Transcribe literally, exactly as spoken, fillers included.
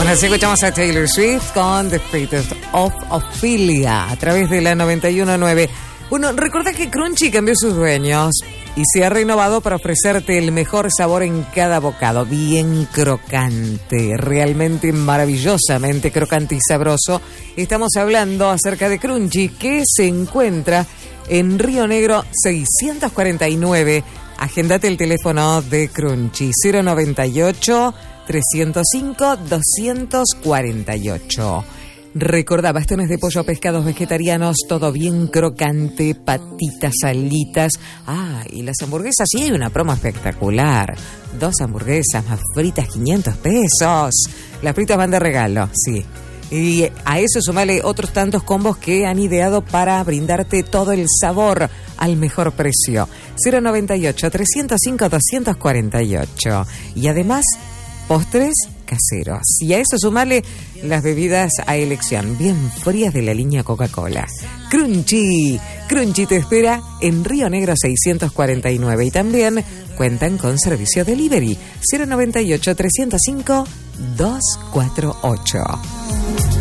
Bueno, así escuchamos a Taylor Swift con The Fate of Ophelia a través de la noventa y uno punto nueve. Bueno, recuerda que Crunchy cambió sus dueños y se ha renovado para ofrecerte el mejor sabor en cada bocado. Bien crocante, realmente maravillosamente crocante y sabroso. Estamos hablando acerca de Crunchy, que se encuentra en Río Negro seiscientos cuarenta y nueve. Agéndate el teléfono de Crunchy, cero noventa y ocho, trescientos cinco, doscientos cuarenta y ocho. Recordá, bastones de pollo, pescados vegetarianos, todo bien crocante, patitas, alitas. Ah, y las hamburguesas, sí hay una promo espectacular. Dos hamburguesas más fritas, quinientos pesos. Las fritas van de regalo, sí. Y a eso sumale otros tantos combos que han ideado para brindarte todo el sabor al mejor precio. cero noventa y ocho, trescientos cinco, doscientos cuarenta y ocho. Y además, postres caseros. Y a eso sumale las bebidas a elección, bien frías de la línea Coca-Cola. Crunchy. Crunchy te espera en Río Negro seiscientos cuarenta y nueve. Y también cuentan con servicio delivery. cero noventa y ocho, trescientos cinco, doscientos cuarenta y ocho.